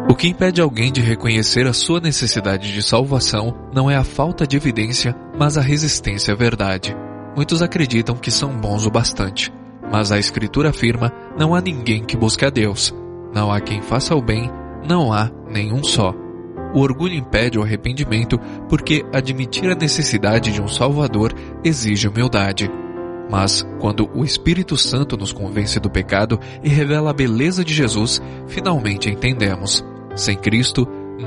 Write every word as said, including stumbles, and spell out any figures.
O que impede alguém de reconhecer a sua necessidade de salvação não é a falta de evidência, mas a resistência à verdade. Muitos acreditam que são bons o bastante, mas a Escritura afirma: não há ninguém que busque a Deus. Não há quem faça o bem, não há nenhum só. O orgulho impede o arrependimento porque admitir a necessidade de um Salvador exige humildade. Mas, quando o Espírito Santo nos convence do pecado e revela a beleza de Jesus, finalmente entendemos: sem Cristo,